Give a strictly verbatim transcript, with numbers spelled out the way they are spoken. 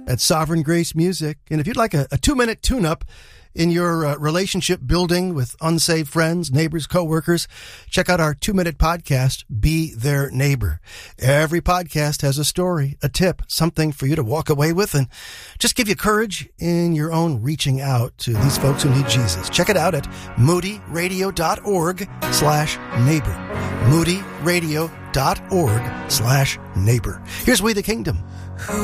at Sovereign Grace Music. And if you'd like a, a two-minute tune-up in your uh, relationship building with unsaved friends, neighbors, coworkers, check out our two-minute podcast, Be Their Neighbor. Every podcast has a story, a tip, something for you to walk away with and just give you courage in your own reaching out to these folks who need Jesus. Check it out at moodyradio.org slash neighbor. moodyradio.org slash neighbor. Here's We the Kingdom.